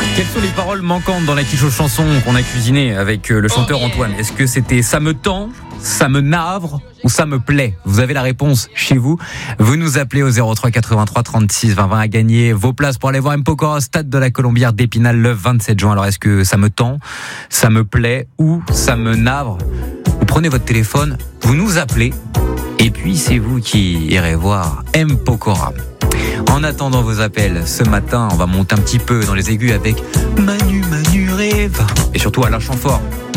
Quelles sont les paroles manquantes dans la quiche aux chansons qu'on a cuisiné avec le chanteur Antoine? Est-ce que c'était ça me tend, ça me navre ou ça me plaît? Vous avez la réponse chez vous. Vous nous appelez au 03 83 36 20 20 à gagner vos places pour aller voir M. Pokora au stade de la Colombière d'Épinal le 27 juin. Alors est-ce que ça me tend, ça me plaît ou ça me navre? Vous prenez votre téléphone, vous nous appelez et puis c'est vous qui irez voir M. Pokora. En attendant vos appels, ce matin, on va monter un petit peu dans les aigus avec Manu rêve. Et surtout Alain Chamfort.